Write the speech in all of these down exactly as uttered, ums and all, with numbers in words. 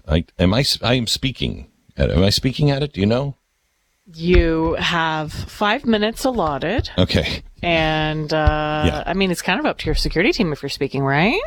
I am I I am speaking. At, am I speaking at it? Do you know? You have five minutes allotted. Okay. And, uh, yeah. I mean, it's kind of up to your security team if you're speaking, right?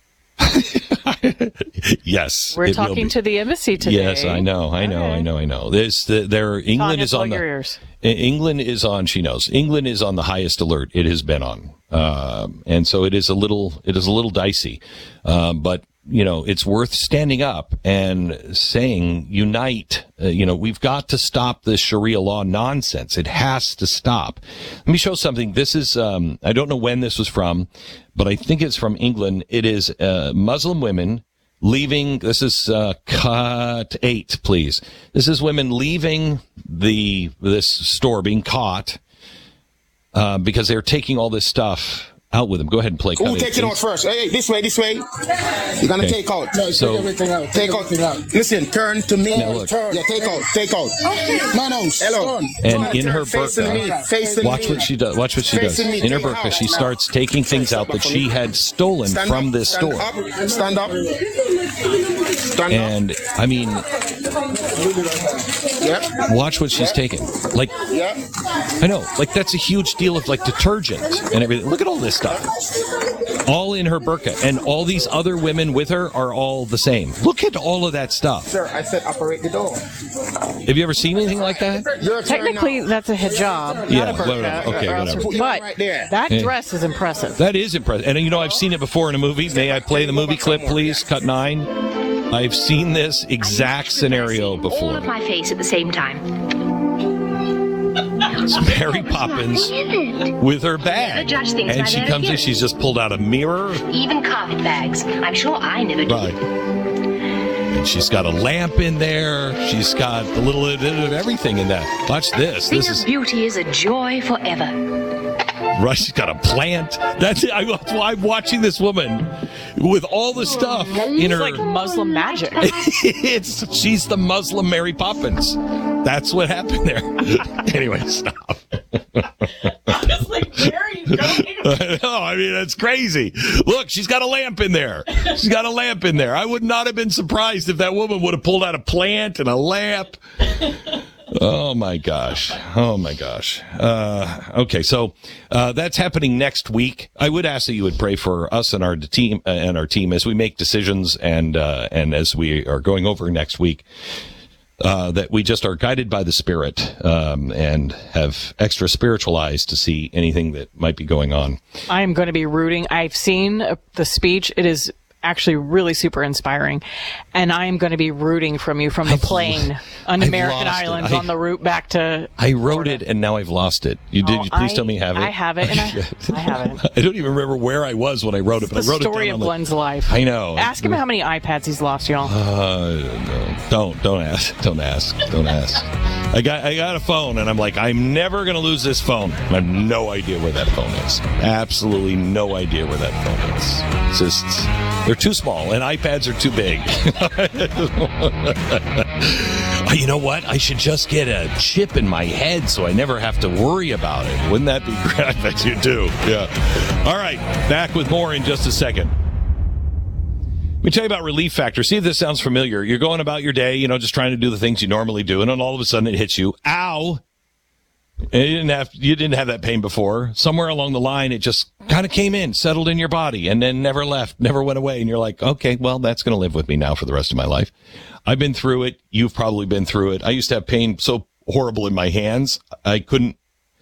Yes. We're talking to the embassy today. Yes, I know, I know, okay. I know, I know. There's the, there, England Tanya, is on the, ears. England is on, she knows, England is on the highest alert it has been on. Um, and so it is a little, it is a little dicey. Um, but, you know, it's worth standing up and saying, unite. Uh, you know, we've got to stop this Sharia law nonsense. It has to stop. Let me show something. This is, um, I don't know when this was from, but I think it's from England. It is, uh, Muslim women leaving. This is, uh, cut eight, please. This is women leaving the, this store, being caught, uh, because they're taking all this stuff out with them. Go ahead and play. Who takes it out first? Hey, this way, this way. You're gonna okay. take out. No, so, take everything out. Take, take everything out. out. Listen, turn to me. Now turn. Yeah, take out. Take out. Okay. Manos. Hello. And turn, in her burqa, watch what she does. Watch what she does. In her burqa, she starts taking things out that she had stolen stand from up, this stand store. Up, stand up. Stand and up. I mean, yep. Watch what she's taking. Like, yep. I know. Like that's a huge deal of like detergent and everything. Look at all this stuff. All in her burqa, and all these other women with her are all the same. Look at all of that stuff. Sir, I said operate the door. Have you ever seen anything like that? Technically, that's a hijab, not yeah, a burqa. Whatever. Okay, whatever. But right there. that yeah. dress is impressive. That is impressive. And, you know, I've seen it before in a movie. May I play the movie clip, please? Cut nine. I've seen this exact scenario before. All of my face at the same time. It's Mary Poppins with her bag. And she comes in, she's just pulled out a mirror. Even carpet bags. I'm sure I never did. Right. And she's got a lamp in there. She's got a little bit of everything in that. Watch this. Being This is beauty is a joy forever. Right, she's got a plant. That's it. I, I'm watching this woman with all the stuff in her. It's like Muslim magic. It's she's the Muslim Mary Poppins. That's what happened there. Anyway, stop. I was like, where are you going? No, I mean that's crazy. Look, she's got a lamp in there. She's got a lamp in there. I would not have been surprised if that woman would have pulled out a plant and a lamp. Oh, my gosh. Oh, my gosh. Uh, okay, so uh, that's happening next week. I would ask that you would pray for us and our team uh, and our team as we make decisions and uh, and as we are going over next week, uh, that we just are guided by the Spirit um, and have extra spiritual eyes to see anything that might be going on. I am going to be rooting. I've seen the speech. It is actually really super inspiring, and I am going to be rooting from you from the I've, plane on I've American Islands I, on the route back to I wrote Florida. it and now I've lost it. You did oh, you please I, tell me you have it? I have it and I, I have it. I don't even remember where I was when I wrote it, but the I wrote it down story of on the, Glenn's life. I know. Ask him how many iPads he's lost, y'all. Uh, no, don't don't ask. Don't ask. Don't ask. I got I got a phone and I'm like, I'm never gonna lose this phone. I have no idea where that phone is. Absolutely no idea where that phone is. It's just they're too small and iPads are too big. You know what? I should just get a chip in my head so I never have to worry about it. Wouldn't that be great? I bet you do. Yeah. All right. Back with more in just a second. Let me tell you about Relief Factor. See if this sounds familiar. You're going about your day, you know, just trying to do the things you normally do, and then all of a sudden it hits you. Ow! And you didn't have you didn't have that pain before. Somewhere along the line, it just kind of came in, settled in your body, and then never left, never went away. And you're like, okay, well, that's going to live with me now for the rest of my life. I've been through it. You've probably been through it. I used to have pain so horrible in my hands, I couldn't.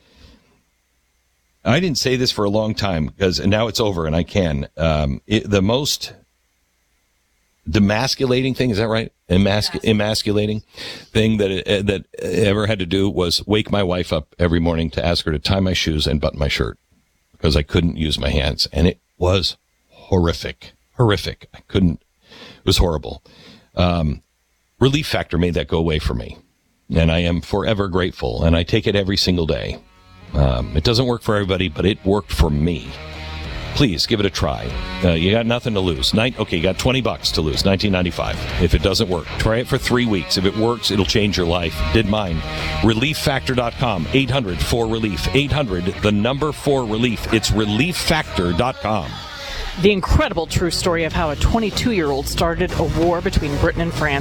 I didn't say this for a long time because and now it's over, and I can. Um, it, the most demasculating thing, is that right? Emasc- yes. Emasculating thing that uh, that ever had to do was wake my wife up every morning to ask her to tie my shoes and button my shirt because I couldn't use my hands, and it was horrific, horrific. I couldn't. It was horrible. Um, Relief Factor made that go away for me, and I am forever grateful. And I take it every single day. Um, it doesn't work for everybody, but it worked for me. Please give it a try. Uh, you got nothing to lose. Nine, okay, you got twenty bucks to lose, nineteen ninety-five. If it doesn't work, try it for three weeks. If it works, it'll change your life. Did mine. relief factor dot com, eight hundred four relief, eight hundred, the number four relief. It's relief factor dot com. The incredible true story of how a twenty-two-year-old started a war between Britain and France.